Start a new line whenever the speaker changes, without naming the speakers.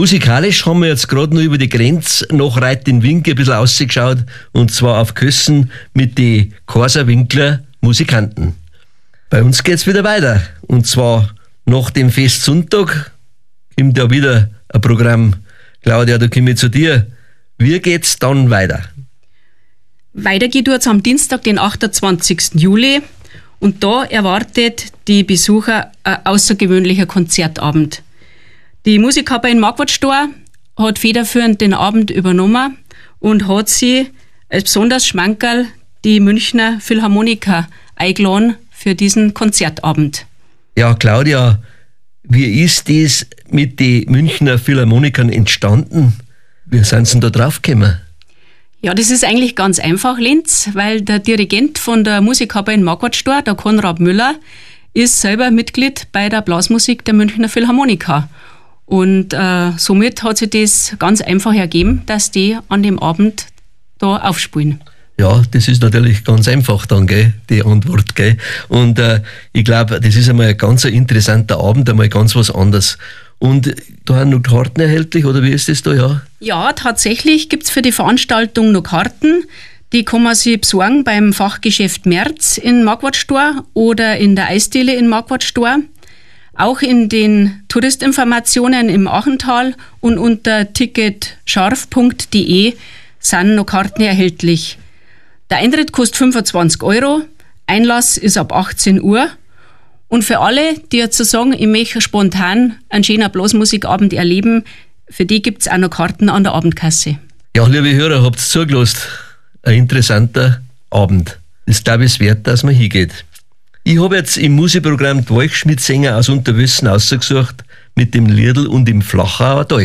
Musikalisch haben wir jetzt gerade noch über die Grenze nach Reit-in-Wink ein bisschen ausgeschaut, und zwar auf Kössen mit den Korser-Winkler Musikanten. Bei uns geht's wieder weiter, und zwar nach dem Festsonntag kommt ja wieder ein Programm. Claudia, da komme ich zu dir. Wie geht's dann weiter?
Weiter geht es am Dienstag, den 28. Juli, und da erwartet die Besucher ein außergewöhnlicher Konzertabend. Die Musikkapelle in Marquardstor hat federführend den Abend übernommen und hat sie als besonders Schmankerl die Münchner Philharmoniker eingeladen für diesen Konzertabend.
Ja, Claudia, wie ist das mit den Münchner Philharmonikern entstanden? Wie sind Sie denn da drauf gekommen?
Ja, das ist eigentlich ganz einfach, Lenz, weil der Dirigent von der Musikkapelle in Marquardstor, der Konrad Müller, ist selber Mitglied bei der Blasmusik der Münchner Philharmoniker. Und somit hat sich das ganz einfach ergeben, dass die an dem Abend da aufspielen.
Ja, das ist natürlich ganz einfach dann, gell, die Antwort, gell. Und ich glaube, das ist einmal ein ganz interessanter Abend, einmal ganz was anderes. Und da haben noch Karten erhältlich, oder wie ist das da, ja?
Ja, tatsächlich gibt es für die Veranstaltung noch Karten. Die kann man sich besorgen beim Fachgeschäft Merz in Marquardstor oder in der Eisdiele in Marquardstor. Auch in den Touristinformationen im Achental und unter ticketscharf.de sind noch Karten erhältlich. Der Eintritt kostet 25 €, Einlass ist ab 18 Uhr. Und für alle, die jetzt so sagen, ich möchte spontan einen schönen Blasmusikabend erleben, für die gibt es auch noch Karten an der Abendkasse.
Ja, liebe Hörer, habt ihr zugelassen. Ein interessanter Abend. Das glaube ich wert, dass man hingeht. Ich habe jetzt im Musikprogramm die Walchschmidt-Sänger aus Unterwössen ausgesucht mit dem Liedl und im Flachauer Tal.